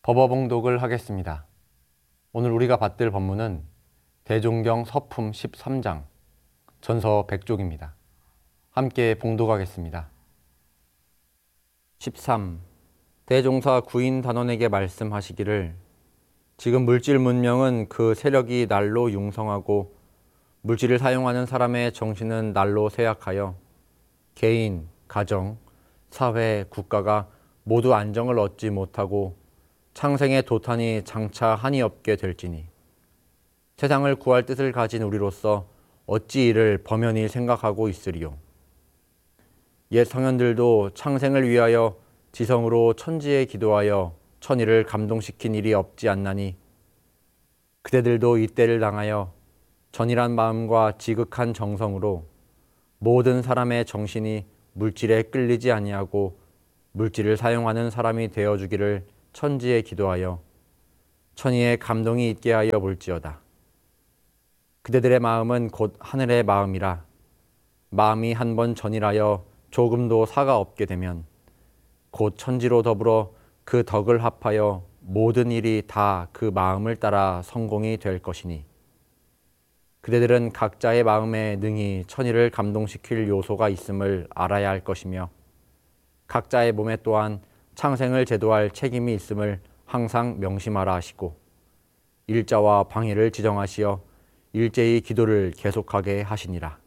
법어봉독을 하겠습니다. 오늘 우리가 받들 법문은 대종경 서품 13장 전서 100쪽입니다. 함께 봉독하겠습니다. 13. 대종사 구인단원에게 말씀하시기를 지금 물질 문명은 그 세력이 날로 융성하고 물질을 사용하는 사람의 정신은 날로 쇠약하여 개인, 가정, 사회, 국가가 모두 안정을 얻지 못하고 창생의 도탄이 장차 한이 없게 될지니 세상을 구할 뜻을 가진 우리로서 어찌 이를 범연히 생각하고 있으리요. 옛 성현들도 창생을 위하여 지성으로 천지에 기도하여 천의를 감동시킨 일이 없지 않나니 그대들도 이때를 당하여 전이란 마음과 지극한 정성으로 모든 사람의 정신이 물질에 끌리지 아니하고 물질을 사용하는 사람이 되어주기를 천지에 기도하여 천의의 감동이 있게 하여 볼지어다. 그대들의 마음은 곧 하늘의 마음이라 마음이 한번 전일하여 조금도 사가 없게 되면 곧 천지로 더불어 그 덕을 합하여 모든 일이 다 그 마음을 따라 성공이 될 것이니 그대들은 각자의 마음에 능히 천의를 감동시킬 요소가 있음을 알아야 할 것이며 각자의 몸에 또한 창생을 제도할 책임이 있음을 항상 명심하라 하시고 일자와 방해를 지정하시어 일제히 기도를 계속하게 하시니라.